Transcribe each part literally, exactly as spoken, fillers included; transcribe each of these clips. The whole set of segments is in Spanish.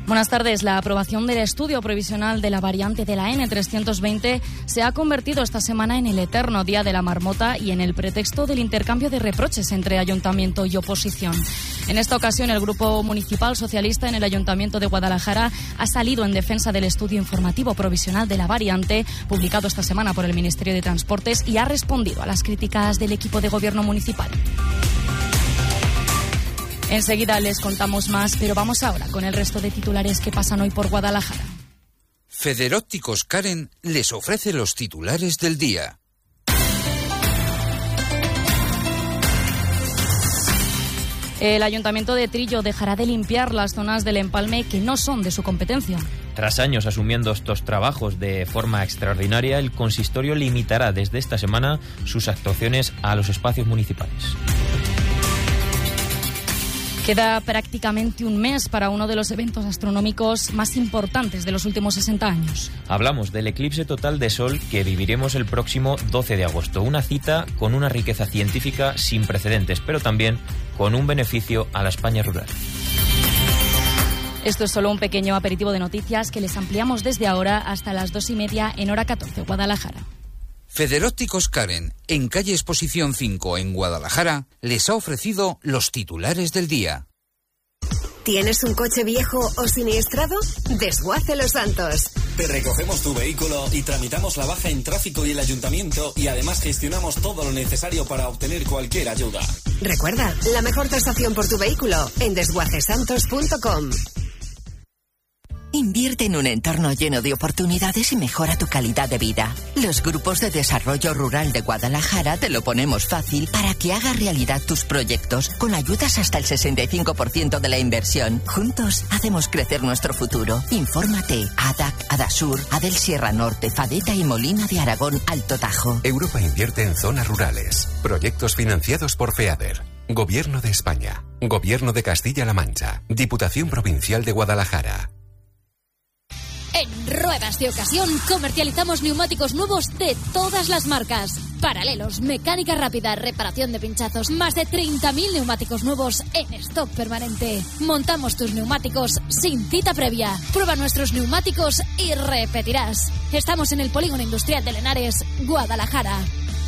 Buenas tardes. La aprobación del estudio provisional de la variante de la ene trescientos veinte se ha convertido esta semana en el eterno Día de la Marmota y en el pretexto del intercambio de reproches entre ayuntamiento y oposición. En esta ocasión, el Grupo Municipal Socialista en el Ayuntamiento de Guadalajara ha salido en defensa del estudio informativo provisional de la variante, publicado esta semana por el Ministerio de Transportes, y ha respondido a las críticas del equipo de gobierno municipal. Enseguida les contamos más, pero vamos ahora con el resto de titulares que pasan hoy por Guadalajara. Federópticos Karen les ofrece los titulares del día. El Ayuntamiento de Trillo dejará de limpiar las zonas del empalme que no son de su competencia. Tras años asumiendo estos trabajos de forma extraordinaria, el consistorio limitará desde esta semana sus actuaciones a los espacios municipales. Queda prácticamente un mes para uno de los eventos astronómicos más importantes de los últimos sesenta años. Hablamos del eclipse total de Sol que viviremos el próximo doce de agosto. Una cita con una riqueza científica sin precedentes, pero también con un beneficio a la España rural. Esto es solo un pequeño aperitivo de noticias que les ampliamos desde ahora hasta las dos y media en hora catorce, Guadalajara. Federópticos Karen, en calle Exposición cinco en Guadalajara, les ha ofrecido los titulares del día. ¿Tienes un coche viejo o siniestrado? Desguace Los Santos. Te recogemos tu vehículo y tramitamos la baja en tráfico y el ayuntamiento, y además gestionamos todo lo necesario para obtener cualquier ayuda. Recuerda, la mejor tasación por tu vehículo en desguace santos punto com. Invierte en un entorno lleno de oportunidades y mejora tu calidad de vida. Los grupos de desarrollo rural de Guadalajara te lo ponemos fácil para que hagas realidad tus proyectos, con ayudas hasta el sesenta y cinco por ciento de la inversión. Juntos hacemos crecer nuestro futuro. Infórmate. A D A C, Adasur, Adel Sierra Norte, Fadeta y Molina de Aragón, Alto Tajo. Europa invierte en zonas rurales. Proyectos financiados por FEADER. Gobierno de España. Gobierno de Castilla-La Mancha. Diputación Provincial de Guadalajara. En Ruedas de Ocasión comercializamos neumáticos nuevos de todas las marcas. Paralelos, mecánica rápida, reparación de pinchazos, más de treinta mil neumáticos nuevos en stock permanente. Montamos tus neumáticos sin cita previa. Prueba nuestros neumáticos y repetirás. Estamos en el Polígono Industrial de Lenares, Guadalajara.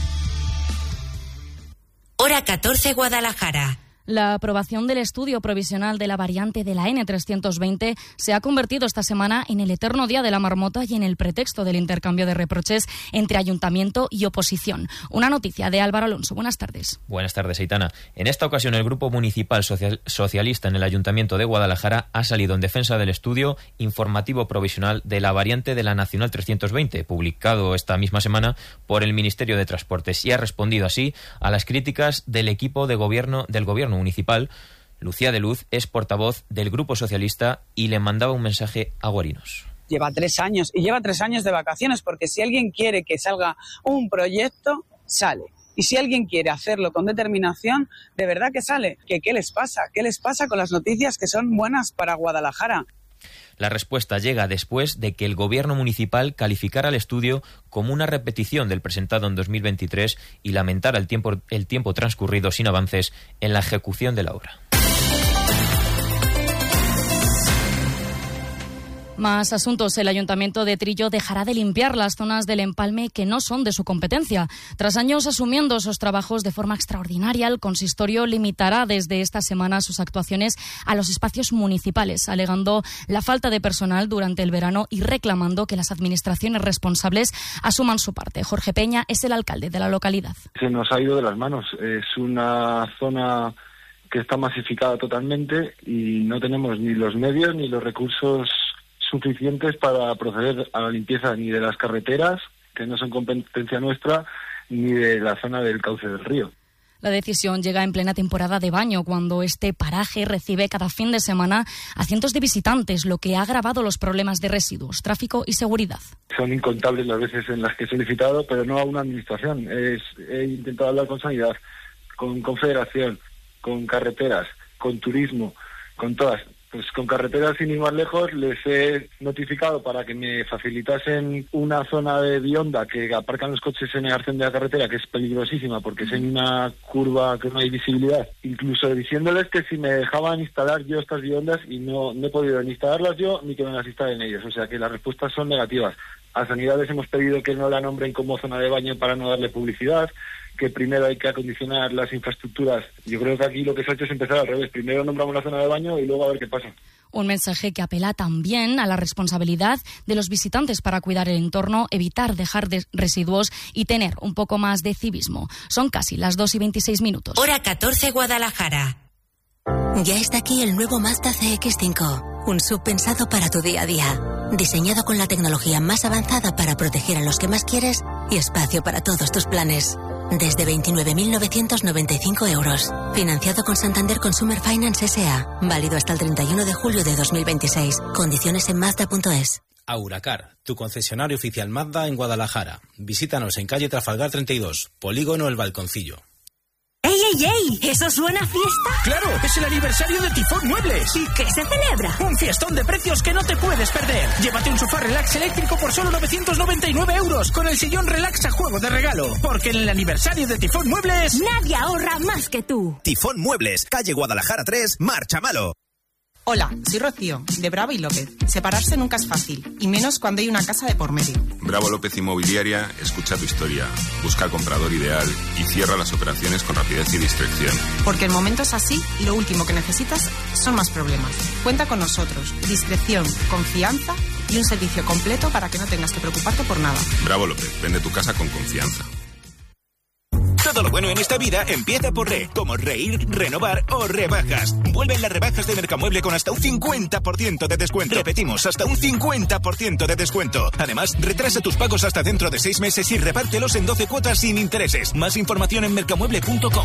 Hora catorce, Guadalajara. La aprobación del estudio provisional de la variante de la ene trescientos veinte se ha convertido esta semana en el eterno Día de la Marmota y en el pretexto del intercambio de reproches entre ayuntamiento y oposición. Una noticia de Álvaro Alonso. Buenas tardes. Buenas tardes, Aitana. En esta ocasión, el Grupo Municipal Social- Socialista en el Ayuntamiento de Guadalajara ha salido en defensa del estudio informativo provisional de la variante de la Nacional trescientos veinte, publicado esta misma semana por el Ministerio de Transportes, y ha respondido así a las críticas del equipo de gobierno del gobierno municipal. Lucía de Luz es portavoz del Grupo Socialista y le mandaba un mensaje a Guarinos. Lleva tres años y lleva tres años de vacaciones, porque si alguien quiere que salga un proyecto, sale. Y si alguien quiere hacerlo con determinación, de verdad que sale. ¿Qué, qué les pasa? ¿Qué les pasa con las noticias que son buenas para Guadalajara? La respuesta llega después de que el gobierno municipal calificara el estudio como una repetición del presentado en dos mil veintitrés y lamentara el tiempo, el tiempo transcurrido sin avances en la ejecución de la obra. Más asuntos. El Ayuntamiento de Trillo dejará de limpiar las zonas del empalme que no son de su competencia. Tras años asumiendo esos trabajos de forma extraordinaria, el consistorio limitará desde esta semana sus actuaciones a los espacios municipales, alegando la falta de personal durante el verano y reclamando que las administraciones responsables asuman su parte. Jorge Peña es el alcalde de la localidad. Se nos ha ido de las manos. Es una zona que está masificada totalmente y no tenemos ni los medios ni los recursos suficientes para proceder a la limpieza ni de las carreteras, que no son competencia nuestra, ni de la zona del cauce del río. La decisión llega en plena temporada de baño, cuando este paraje recibe cada fin de semana a cientos de visitantes, lo que ha agravado los problemas de residuos, tráfico y seguridad. Son incontables las veces en las que he solicitado, pero no a una administración. Es, he intentado hablar con Sanidad, con Confederación, con Carreteras, con Turismo, con todas. Pues con carreteras sin ir más lejos les he notificado para que me facilitasen una zona de Bionda que aparcan los coches en el arcén de la carretera, que es peligrosísima porque es en una curva que no hay visibilidad. Incluso diciéndoles que si me dejaban instalar yo estas Biondas, y no, no he podido ni instalarlas yo ni que me las instalen ellos. O sea que las respuestas son negativas. A Sanidad les hemos pedido que no la nombren como zona de baño para no darle publicidad, que primero hay que acondicionar las infraestructuras. Yo creo que aquí lo que se ha hecho es empezar al revés. Primero nombramos la zona de baño y luego a ver qué pasa. Un mensaje que apela también a la responsabilidad de los visitantes para cuidar el entorno, evitar dejar de residuos y tener un poco más de civismo. Son casi las dos y veintiséis minutos. Hora catorce, Guadalajara. Ya está aquí el nuevo Mazda C X cinco. Un sub pensado para tu día a día. Diseñado con la tecnología más avanzada para proteger a los que más quieres y espacio para todos tus planes. Desde veintinueve mil novecientos noventa y cinco euros. Financiado con Santander Consumer Finance S A. Válido hasta el treinta y uno de julio de dos mil veintiséis. Condiciones en Mazda punto es. Auracar, tu concesionario oficial Mazda en Guadalajara. Visítanos en calle Trafalgar treinta y dos, Polígono El Balconcillo. ¡Ey, ey, ey! ¿Eso suena a fiesta? ¡Claro! ¡Es el aniversario de Tifón Muebles! ¿Y qué se celebra? Un fiestón de precios que no te puedes perder. Llévate un sofá relax eléctrico por solo novecientos noventa y nueve euros con el sillón relax a juego de regalo. Porque en el aniversario de Tifón Muebles... nadie ahorra más que tú. Tifón Muebles, calle Guadalajara tres, Marchamalo. Hola, soy Rocío, de Bravo y López. Separarse nunca es fácil, y menos cuando hay una casa de por medio. Bravo López Inmobiliaria escucha tu historia, busca al comprador ideal y cierra las operaciones con rapidez y discreción. Porque en momentos así, lo último que necesitas son más problemas. Cuenta con nosotros, discreción, confianza y un servicio completo para que no tengas que preocuparte por nada. Bravo López, vende tu casa con confianza. Todo lo bueno en esta vida empieza por re, como reír, renovar o rebajas. Vuelven las rebajas de Mercamueble con hasta un cincuenta por ciento de descuento. Repetimos, hasta un cincuenta por ciento de descuento. Además, retrasa tus pagos hasta dentro de seis meses y repártelos en doce cuotas sin intereses. Más información en mercamueble punto com.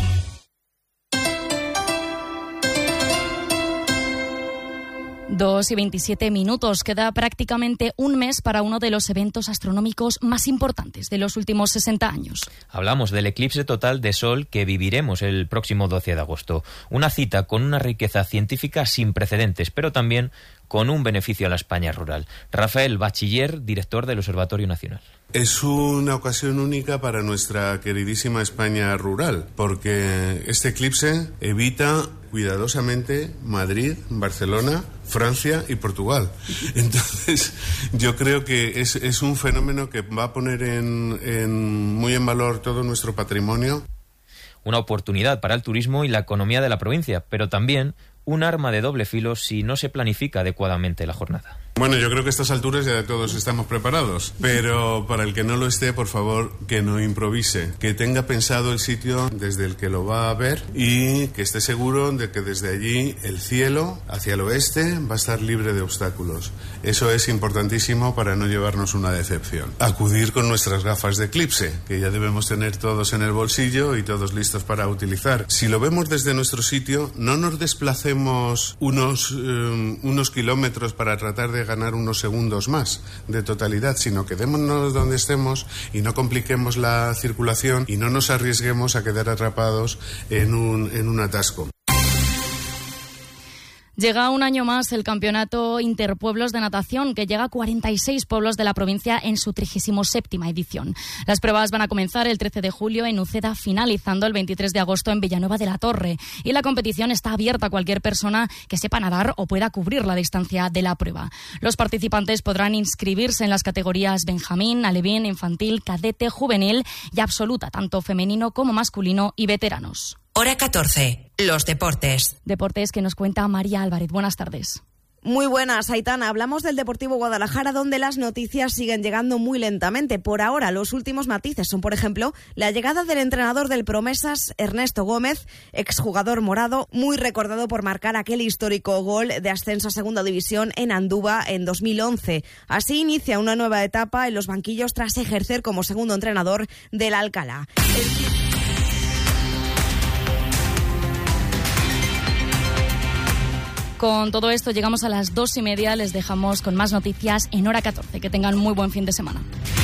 Dos y veintisiete minutos. Queda prácticamente un mes para uno de los eventos astronómicos más importantes de los últimos sesenta años. Hablamos del eclipse total de Sol que viviremos el próximo doce de agosto. Una cita con una riqueza científica sin precedentes, pero también con un beneficio a la España rural. Rafael Bachiller, director del Observatorio Nacional. Es una ocasión única para nuestra queridísima España rural, porque este eclipse evita cuidadosamente Madrid, Barcelona, Francia y Portugal. Entonces, yo creo que es, es un fenómeno que va a poner en, en, muy en valor todo nuestro patrimonio. Una oportunidad para el turismo y la economía de la provincia, pero también un arma de doble filo si no se planifica adecuadamente la jornada. Bueno, yo creo que a estas alturas ya todos estamos preparados, pero para el que no lo esté, por favor, que no improvise, que tenga pensado el sitio desde el que lo va a ver y que esté seguro de que desde allí el cielo hacia el oeste va a estar libre de obstáculos. Eso es importantísimo para no llevarnos una decepción. Acudir con nuestras gafas de eclipse, que ya debemos tener todos en el bolsillo y todos listos para utilizar. Si lo vemos desde nuestro sitio, no nos desplacemos unos, um, unos kilómetros para tratar de ganar unos segundos más de totalidad, sino quedémonos donde estemos y no compliquemos la circulación y no nos arriesguemos a quedar atrapados en un, en un atasco. Llega un año más el Campeonato Interpueblos de Natación, que llega a cuarenta y seis pueblos de la provincia en su trigésima séptima edición. Las pruebas van a comenzar el trece de julio en Uceda, finalizando el veintitrés de agosto en Villanueva de la Torre. Y la competición está abierta a cualquier persona que sepa nadar o pueda cubrir la distancia de la prueba. Los participantes podrán inscribirse en las categorías Benjamín, Alevín, Infantil, Cadete, Juvenil y Absoluta, tanto femenino como masculino y veteranos. Hora catorce. Los deportes. Deportes que nos cuenta María Álvarez. Buenas tardes. Muy buenas, Aitana. Hablamos del Deportivo Guadalajara, donde las noticias siguen llegando muy lentamente. Por ahora, los últimos matices son, por ejemplo, la llegada del entrenador del Promesas, Ernesto Gómez, exjugador morado, muy recordado por marcar aquel histórico gol de ascenso a Segunda División en Andúba en dos mil once. Así inicia una nueva etapa en los banquillos tras ejercer como segundo entrenador del Alcalá. El... Con todo esto llegamos a las dos y media. Les dejamos con más noticias en Hora catorce. Que tengan muy buen fin de semana.